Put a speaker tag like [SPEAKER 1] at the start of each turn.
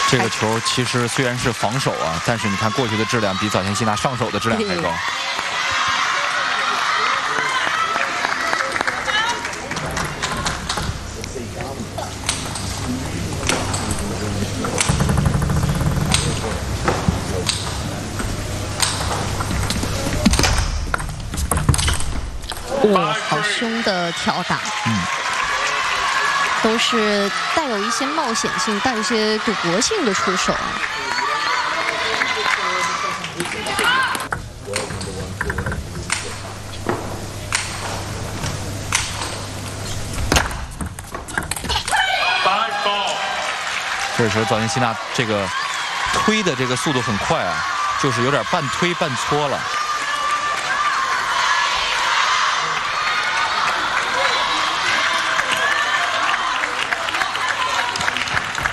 [SPEAKER 1] 这个球其实虽然是防守啊，但是你看过去的质量比早田希娜上手的质量还高。
[SPEAKER 2] 哇，好凶的挑打！都是带有一些冒险性、带有一些赌博性的出手。
[SPEAKER 1] 这时候早田希娜这个推的这个速度很快啊，就是有点半推半搓了。